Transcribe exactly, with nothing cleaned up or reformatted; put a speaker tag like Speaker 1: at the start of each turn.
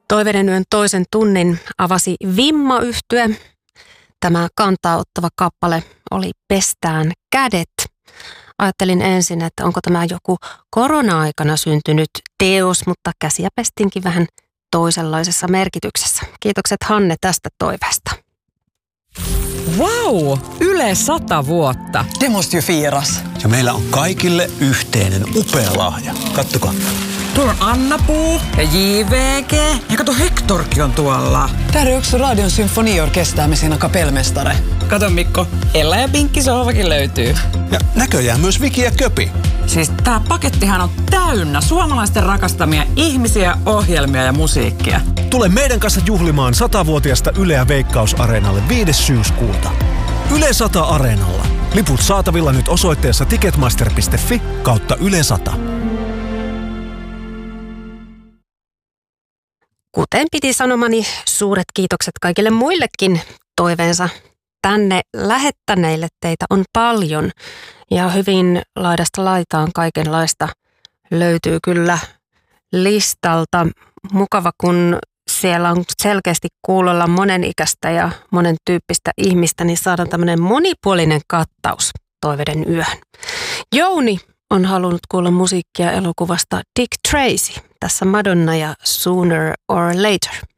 Speaker 1: Toiveiden yön toisen tunnin avasi Vimma-yhtye. Tämä kantaa ottava kappale oli Pestään kädet. Ajattelin ensin, että onko tämä joku korona-aikana syntynyt teos, mutta käsiä pestinkin vähän toisenlaisessa merkityksessä. Kiitokset Hanne tästä toiveesta.
Speaker 2: Vau! Yle sata vuotta.
Speaker 3: Det måste ju firas.
Speaker 4: Ja meillä on kaikille yhteinen upea lahja. Kattokaa.
Speaker 2: Tuolla on Anna-Puu ja J V G. Ja kato, Hektorkin on tuolla.
Speaker 3: Där är också Radion symfoniorkester med sina kapellmästare.
Speaker 2: Kato Mikko, Ella ja Pinkki sohvakin löytyy.
Speaker 4: Ja näköjään myös Viki ja Köpi.
Speaker 2: Siis tää pakettihan on täynnä suomalaisten rakastamia ihmisiä, ohjelmia ja musiikkia.
Speaker 5: Tule meidän kanssa juhlimaan satavuotiasta Yleä Veikkaus-areenalle viides syyskuuta. Yle sata Areenalla. Liput saatavilla nyt osoitteessa ticketmaster piste fi kautta Yle sata.
Speaker 1: Kuten piti sanomani, suuret kiitokset kaikille muillekin toiveensa tänne lähettäneille. Teitä on paljon ja hyvin laidasta laitaan kaikenlaista löytyy kyllä listalta. Mukava, kun siellä on selkeästi kuulolla monenikäistä ja monen tyyppistä ihmistä, niin saadaan tämmöinen monipuolinen kattaus toiveiden yöhön. Jouni on halunnut kuulla musiikkia elokuvasta Dick Tracy. Tässä Madonna ja Sooner or Later.